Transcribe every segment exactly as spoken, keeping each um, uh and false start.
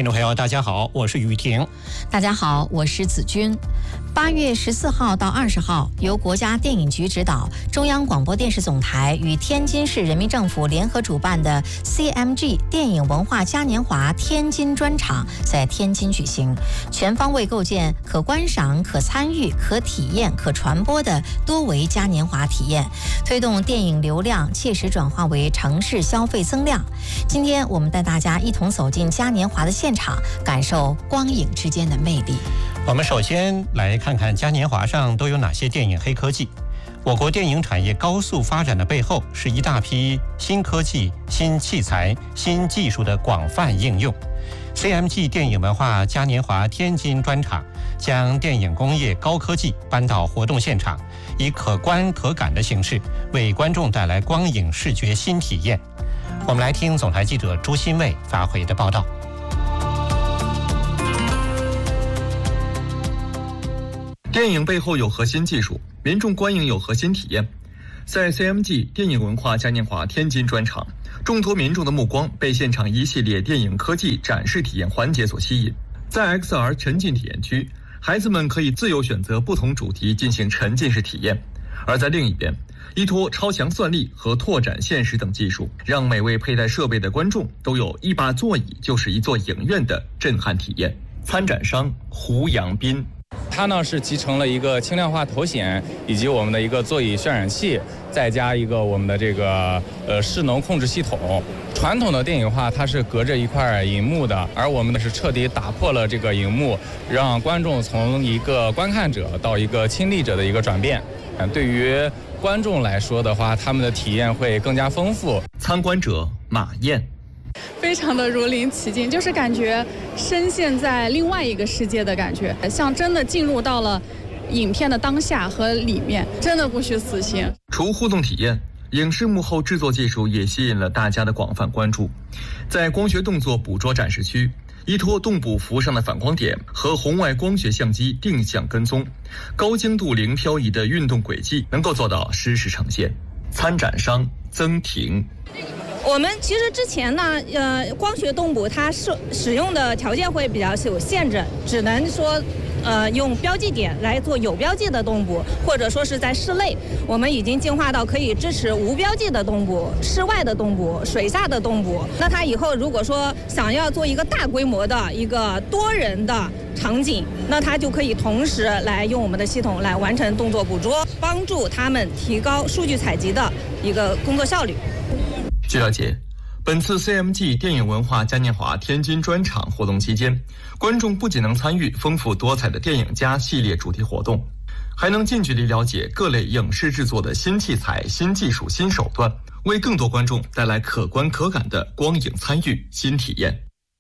听众朋友，大家好，我是雨婷。 大家好，我是子君。八月十四号到二十号，由国家电影局指导，中央广播电视总台与天津市人民政府联合主办的 C M G 电影文化嘉年华天津专场在天津举行，全方位构建可观赏、可参与、可体验、可传播的多维嘉年华体验，推动电影流量切实转化为城市消费增量。今天我们带大家一同走进嘉年华的现场，感受光影之间的魅力。 我们首先来看看嘉年华上都有哪些电影黑科技。我国电影产业高速发展的背后，是一大批新科技、新器材、新技术的广泛应用。C M G 电影文化嘉年华天津专场将电影工业高科技搬到活动现场，以可观可感的形式为观众带来光影视觉新体验。我们来听总台记者朱新卫发回的报道。 电影背后有核心技术，民众观影有核心体验。在 C M G 电影文化嘉年华天津专场，众多民众的目光被现场一系列电影科技展示体验环节所吸引。在 X R 沉浸体验区，孩子们可以自由选择不同主题进行沉浸式体验；而在另一边，依托超强算力和拓展现实等技术，让每位佩戴设备的观众都有一把座椅就是一座影院的震撼体验。参展商胡扬斌。 它呢是集成了一个轻量化头显，以及我们的一个座椅渲染器，再加一个我们的这个呃势能控制系统。传统的电影化它是隔着一块荧幕的，而我们呢是彻底打破了这个荧幕，让观众从一个观看者到一个亲历者的一个转变。对于观众来说的话，他们的体验会更加丰富。 参观者马燕。 非常的如临其境，就是感觉深陷在另外一个世界的感觉，像真的进入到了影片的当下和里面，真的不虚此行。 除互动体验，影视幕后制作技术也吸引了大家的广泛关注。在光学动作捕捉展示区，依托动捕服上的反光点和红外光学相机定向跟踪，高精度零漂移的运动轨迹能够做到实时呈现。参展商曾婷。 我们其实之前呢，呃，光学动捕它是使用的条件会比较有限制，只能说，呃，用标记点来做有标记的动捕，或者说是在室内，我们已经进化到可以支持无标记的动捕、室外的动捕、水下的动捕。那它以后如果说想要做一个大规模的一个多人的场景，那它就可以同时来用我们的系统来完成动作捕捉，帮助他们提高数据采集的一个工作效率。 据了解，本次 C M G 电影文化嘉年华天津专场活动期间，观众不仅能参与丰富多彩的电影家系列主题活动，还能近距离了解各类影视制作的新器材、新技术、新手段，为更多观众带来可观可感的光影参与新体验。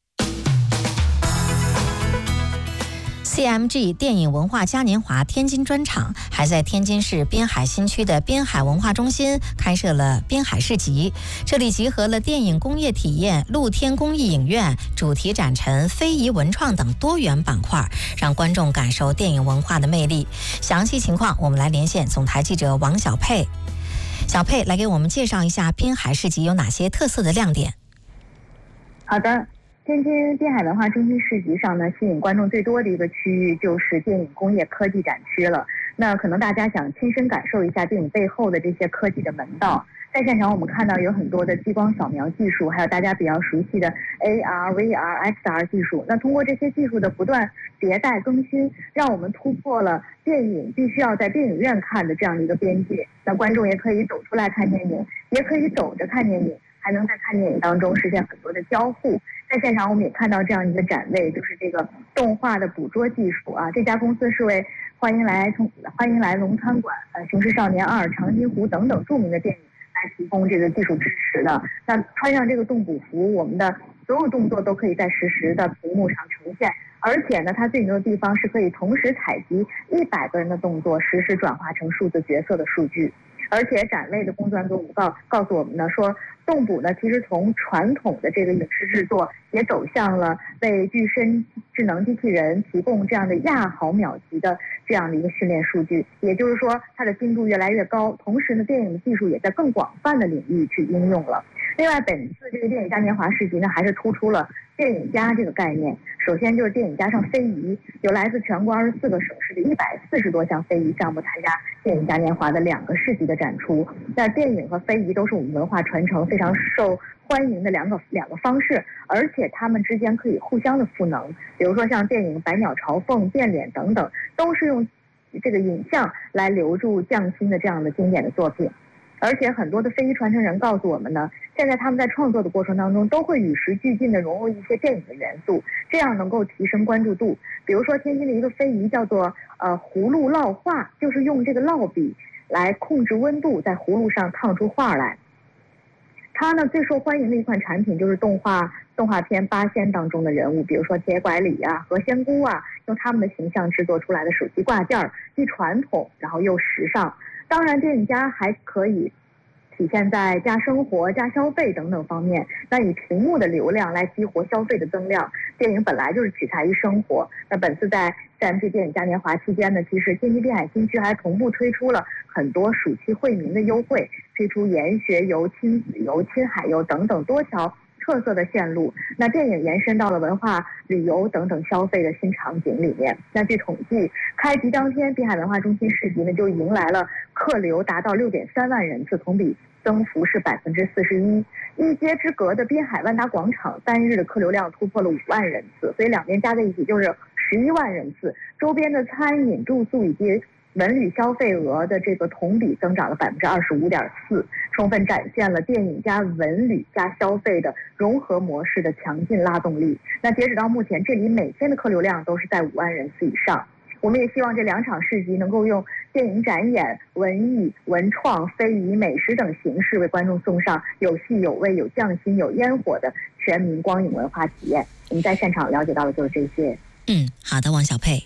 C M G 电影文化嘉年华天津专场还在天津市滨海新区的滨海文化中心开设了滨海市集，这里集合了电影工业体验、露天公益影院、主题展陈、非遗文创等多元板块，让观众感受电影文化的魅力。详细情况我们来连线总台记者王小佩。小佩来给我们介绍一下滨海市集有哪些特色的亮点。 好的，天津滨海文化中心市集上呢，吸引观众最多的一个区域就是电影工业科技展区了。那可能大家想亲身感受一下电影背后的这些科技的门道。在现场我们看到有很多的激光扫描技术，还有大家比较熟悉的 A R、V R、X R 技术。那通过这些技术的不断迭代更新，让我们突破了电影必须要在电影院看的这样的一个边界。那观众也可以走出来看电影，也可以走着看电影，还能在看电影当中实现很多的交互。在现场我们也看到这样一个展位，就是这个动画的捕捉技术啊。这家公司是为欢迎来从欢迎来龙餐馆、呃《雄狮少年二》、《长津湖》等等著名的电影来提供这个技术支持的。那穿上这个动捕服，我们的所有动作都可以在实时的屏幕上呈现，而且呢，它最牛的地方是可以同时采集一百个人的动作，实时转化成数字角色的数据。而且展位的工作人员给我们告告诉我们呢，说动捕呢，其实从传统的这个影视制作，也走向了为具身智能机器人提供这样的亚毫秒级的这样的一个训练数据。也就是说，它的精度越来越高，同时呢，电影的技术也在更广泛的领域去应用了。另外，本次这个电影嘉年华市集呢，还是突出了电影家这个概念。首先就是电影加上非遗，有来自全国二十四个省市的一百四十多项非遗项目参加电影嘉年华的两个市集的展出。那电影和非遗都是我们文化传承非常受欢迎的两个两个方式，而且它们之间可以互相的赋能。比如说像电影《百鸟朝凤》、变脸等等，都是用这个影像来留住匠心的这样的经典的作品。而且很多的非遗传承人告诉我们呢，现在他们在创作的过程当中都会与时俱进地融入一些电影的元素，这样能够提升关注度。比如说天津的一个非遗叫做呃葫芦烙画，就是用这个烙笔来控制温度，在葫芦上烫出画来。它呢最受欢迎的一款产品就是动画动画片《八仙》当中的人物，比如说铁拐李啊、何仙姑啊，用他们的形象制作出来的手机挂件，既传统然后又时尚。当然，电影家还可以体现在加生活、加消费等等方面。那以屏幕的流量来激活消费的增量，电影本来就是取材于生活。那本次在 C M G 电影嘉年华期间呢，其实天津滨海新区还同步推出了很多暑期惠民的优惠，推出研学游、亲子游、亲海游等等多条特色的线路。那电影延伸到了文化旅游等等消费的新场景里面。那据统计，开局当天滨海文化中心市集呢就迎来了客流达到六点三万人次，同比增幅是百分之四十一。一街之隔的滨海万达广场单日的客流量突破了五万人次，所以两边加在一起就是十一万人次。周边的餐饮、住宿以及文旅消费额的这个同比增长了百分之二十五点四，充分展现了电影加文旅加消费的融合模式的强劲拉动力。那截止到目前，这里每天的客流量都是在五万人次以上。我们也希望这两场市集能够用电影展演、文艺、文创、非遗、美食等形式，为观众送上有戏有味、有匠心、有烟火的全民光影文化体验。我们在现场了解到的就是这些。 嗯，好的，王小佩。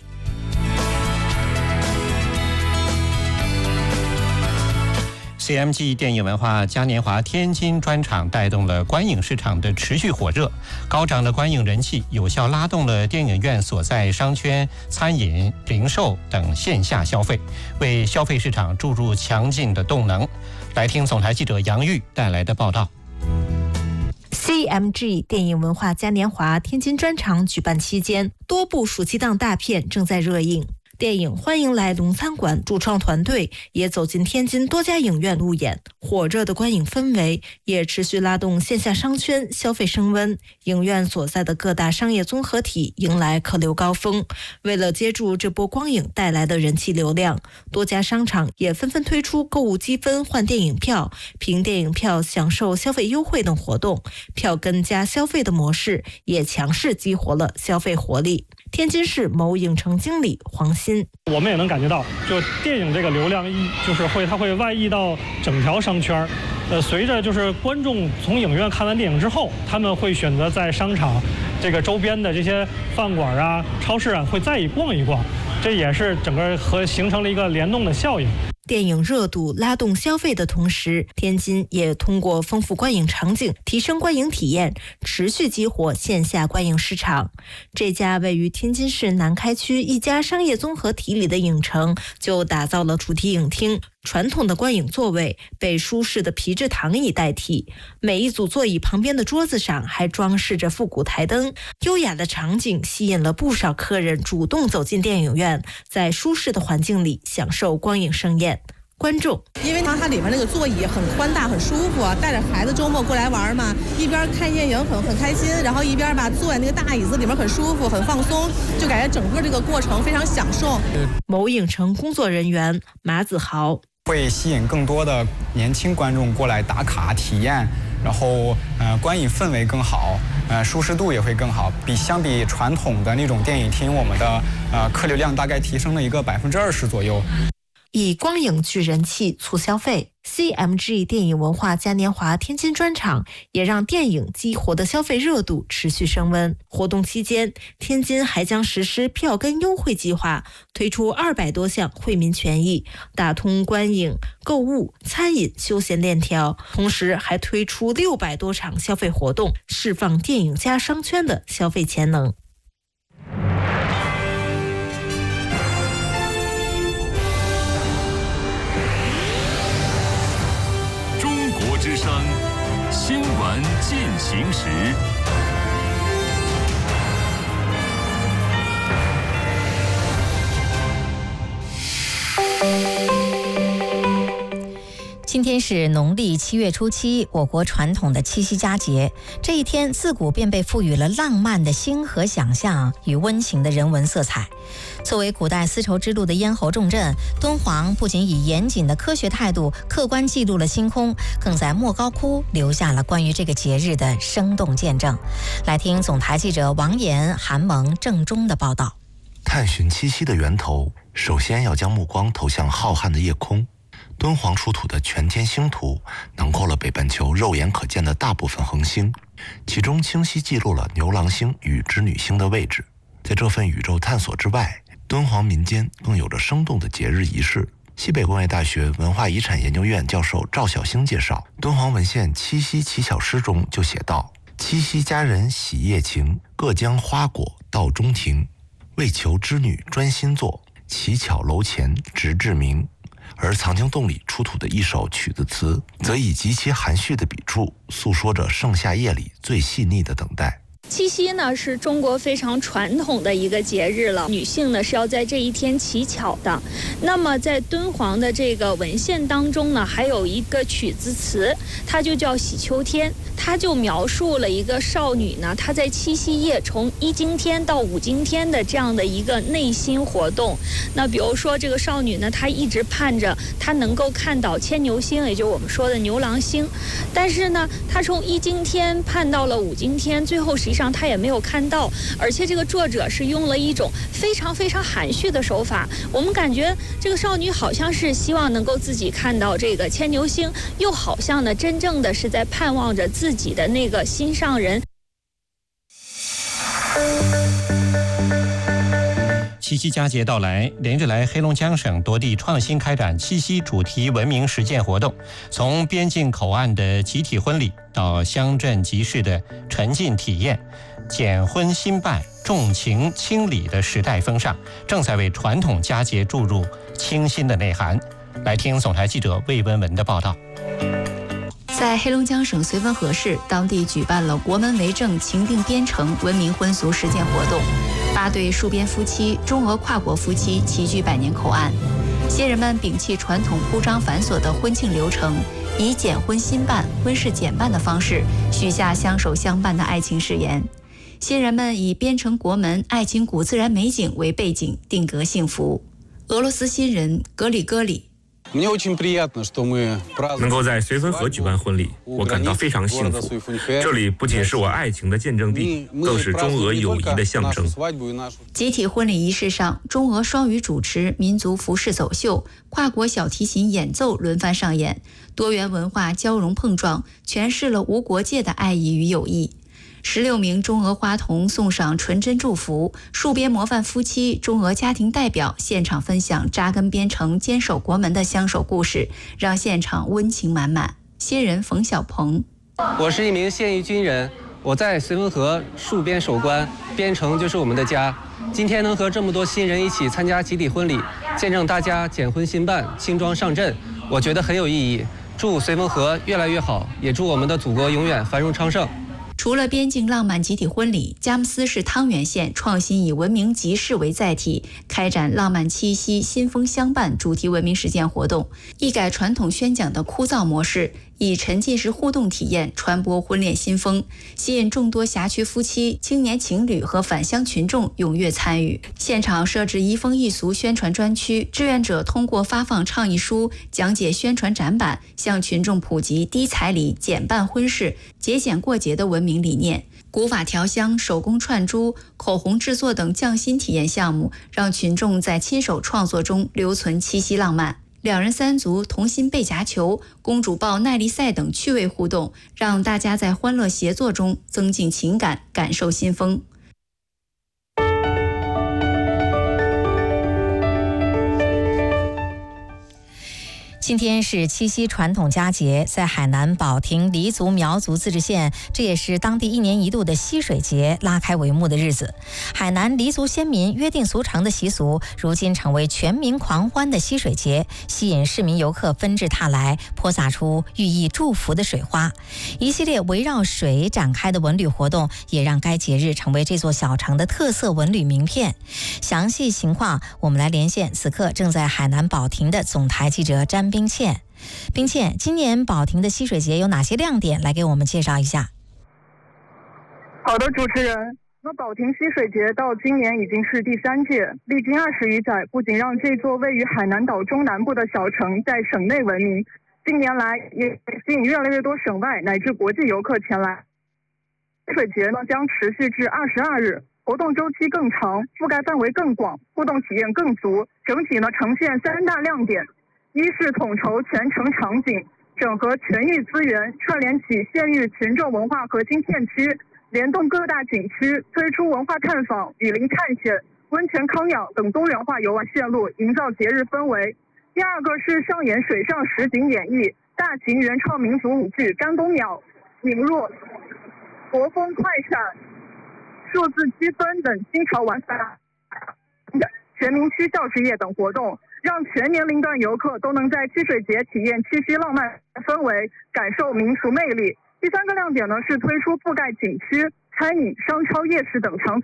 C M G 电影文化嘉年华天津专场带动了观影市场的持续火热，高涨的观影人气有效拉动了电影院所在商圈、餐饮、零售等线下消费，为消费市场注入强劲的动能。来听总台记者杨玉带来的报道。 C M G 电影文化嘉年华天津专场举办期间，多部暑期档大片正在热映。电影《欢迎来龙餐馆》主创团队也走进天津多家影院路演，火热的观影氛围也持续拉动线下商圈消费升温。影院所在的各大商业综合体迎来客流高峰。为了接住这波光影带来的人气流量，多家商场也纷纷推出购物积分换电影票、凭电影票享受消费优惠等活动，票根加消费的模式也强势激活了消费活力。天津市某影城经理黄鑫， 我们也能感觉到，就电影这个流量一就是会，它会外溢到整条商圈。呃，随着就是观众从影院看完电影之后，他们会选择在商场这个周边的这些饭馆啊、超市啊，会再一逛一逛，这也是整个和形成了一个联动的效应。 电影热度拉动消费的同时，天津也通过丰富观影场景、提升观影体验，持续激活线下观影市场。这家位于天津市南开区一家商业综合体里的影城，就打造了主题影厅。传统的观影座位被舒适的皮质躺椅代替，每一组座椅旁边的桌子上还装饰着复古台灯，优雅的场景吸引了不少客人主动走进电影院，在舒适的环境里享受光影盛宴。观众因为它它里面那个座椅很宽大很舒服，带着孩子周末过来玩嘛，一边看电影很很开心，然后一边吧坐在那个大椅子里面很舒服很放松，就感觉整个这个过程非常享受。 某影城工作人员马子豪， 会吸引更多的年轻观众过来打卡体验，然后呃观影氛围更好，呃舒适度也会更好，比相比传统的那种电影厅，我们的呃客流量大概提升了一个百分之二十左右。 以光影聚人气、促消费。 C M G 电影文化嘉年华天津专场也让电影激活的消费热度持续升温。活动期间，天津还将实施票根优惠计划，推出二百多项惠民权益，打通观影、购物、餐饮、休闲链条，同时还推出六百多场消费活动，释放电影加商圈的消费潜能。 之声新闻进行时。 今天是农历七月初七，我国传统的七夕佳节。这一天自古便被赋予了浪漫的星河想象与温情的人文色彩。作为古代丝绸之路的咽喉重镇，敦煌不仅以严谨的科学态度客观记录了星空，更在莫高窟留下了关于这个节日的生动见证。来听总台记者王岩、韩萌、郑中的报道。 探寻七夕的源头，首先要将目光投向浩瀚的夜空。敦煌出土的全天星图囊括了北半球肉眼可见的大部分恒星，其中清晰记录了牛郎星与织女星的位置。在这份宇宙探索之外，敦煌民间更有着生动的节日仪式。西北工业大学文化遗产研究院教授赵晓星介绍，敦煌文献《七夕乞巧诗》中就写道：七夕佳人喜夜晴，各将花果到中庭，为求织女专心坐，乞巧楼前直至明。而藏经洞里出土的一首曲子词，则以极其含蓄的笔触，诉说着盛夏夜里最细腻的等待。 七夕呢是中国非常传统的一个节日了，女性呢是要在这一天乞巧的。那么在敦煌的这个文献当中呢，还有一个曲子词，它就叫《喜秋天》，它就描述了一个少女呢，她在七夕夜从一经天到五经天的这样的一个内心活动。那比如说这个少女呢，她一直盼着她能够看到牵牛星，也就是我们说的牛郎星，但是呢，她从一经天盼到了五经天，最后实际上他也没有看到，而且这个作者是用了一种非常非常含蓄的手法，我们感觉这个少女好像是希望能够自己看到这个牵牛星，又好像呢真正的是在盼望着自己的那个心上人。 七夕佳节到来，连日来黑龙江省多地创新开展七夕主题文明实践活动，从边境口岸的集体婚礼到乡镇集市的沉浸体验，简婚新办、重情轻礼的时代风尚，正在为传统佳节注入清新的内涵。来听总台记者魏文文的报道。 在黑龙江省绥芬河市，当地举办了国门为政、情定边城文明婚俗实践活动。八对戍边夫妻、中俄跨国夫妻齐聚百年口岸，新人们摒弃传统铺张繁琐的婚庆流程，以简婚新办、婚事简办的方式，许下相守相伴的爱情誓言。新人们以边城国门、爱情古自然美景为背景，定格幸福。俄罗斯新人格里戈里。 能够在绥芬河举办婚礼，我感到非常幸福。这里不仅是我爱情的见证地，更是中俄友谊的象征。 集体婚礼仪式上，中俄双语主持民族服饰走秀，跨国小提琴演奏轮番上演，多元文化交融碰撞，诠释了无国界的爱意与友谊。十六名中俄花童送上纯真祝福，戍边模范夫妻、中俄家庭代表现场分享扎根边城、坚守国门的相守故事，让现场温情满满。新人冯小鹏： 我是一名现役军人，我在绥芬河戍边守关，边城就是我们的家。今天能和这么多新人一起参加集体婚礼，见证大家简婚新办、轻装上阵，我觉得很有意义。祝绥芬河越来越好，也祝我们的祖国永远繁荣昌盛。 除了边境浪漫集体婚礼，佳木斯市汤原县创新以文明集市为载体，开展浪漫七夕新风相伴主题文明实践活动，一改传统宣讲的枯燥模式，以沉浸式互动体验传播婚恋新风，吸引众多辖区夫妻、青年情侣和返乡群众踊跃参与。现场设置移风易俗宣传专区，志愿者通过发放倡议书、讲解宣传展板，向群众普及低彩礼、简办婚事、节俭过节的文明理念。古法调香、手工串珠、口红制作等匠心体验项目，让群众在亲手创作中留存七夕浪漫。 两人三足同心背夹球、公主抱耐力赛等趣味互动，让大家在欢乐协作中增进情感，感受新风。 今天是七夕传统佳节，在海南保亭黎族苗族自治县，这也是当地一年一度的溪水节拉开帷幕的日子。海南黎族先民约定俗成的习俗，如今成为全民狂欢的溪水节，吸引市民游客纷至沓来，泼洒出寓意祝福的水花。一系列围绕水展开的文旅活动，也让该节日成为这座小城的特色文旅名片。详细情况，我们来连线此刻正在海南保亭的总台记者詹冰倩。冰倩，今年保亭的溪水节有哪些亮点？来给我们介绍一下。 好的，主持人。那保亭溪水节到今年已经是第三届，历经二十余载，不仅让这座位于海南岛中南部的小城在省内闻名，近年来也吸引越来越多省外乃至国际游客前来。溪水节呢将持续至二十二日，活动周期更长，覆盖范围更广，互动体验更足。整体呢呈现三大亮点。一是统筹全城场景，整合全域资源，串联起县域群众文化核心片区，联动各大景区，推出文化探访、雨林探险、温泉康养等多元化游玩线路，营造节日氛围。第二个是上演水上实景演绎，大型原创民族舞剧《干公鸟》、拧若、国风快闪、数字积分等新潮玩法，全民嬉笑之夜等活动，让全年龄段游客都能在溪水节体验七夕浪漫氛围，感受民俗魅力。第三个亮点呢是推出覆盖景区、餐饮、商超、夜市等场